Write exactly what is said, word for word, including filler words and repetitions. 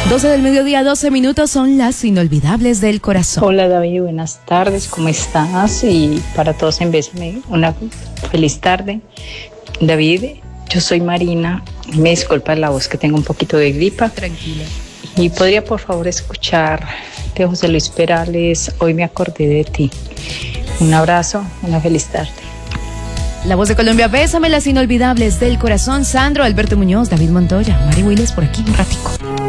doce del mediodía, doce minutos, son las inolvidables del corazón. Hola David, buenas tardes, ¿cómo estás? Y para todos en vez una feliz tarde. David, yo soy Marina, me disculpa la voz que tengo un poquito de gripa. Tranquila. Y podría por favor escuchar de José Luis Perales, Hoy me acordé de ti. Un abrazo, una feliz tarde. La Voz de Colombia, bésame, las inolvidables del corazón. Sandro, Alberto Muñoz, David Montoya, Mari Willis por aquí un ratico.